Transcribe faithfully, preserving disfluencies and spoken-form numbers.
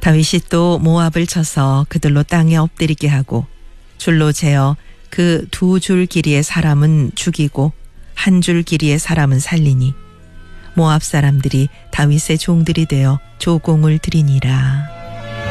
다윗이 또 모압을 쳐서 그들로 땅에 엎드리게 하고 줄로 재어 그 두 줄 길이의 사람은 죽이고 한 줄 길이의 사람은 살리니 모압 사람들이 다윗의 종들이 되어 조공을 드리니라.